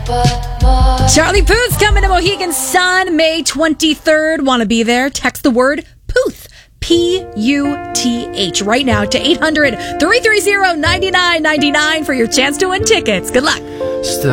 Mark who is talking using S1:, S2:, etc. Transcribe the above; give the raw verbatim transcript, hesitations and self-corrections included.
S1: Charlie Puth's coming to Mohegan Sun May twenty-third. Want to be there? Text the word Puth. P U T H right now to eight hundred, three three zero, nine nine nine nine for your chance to win tickets. Good luck.
S2: Still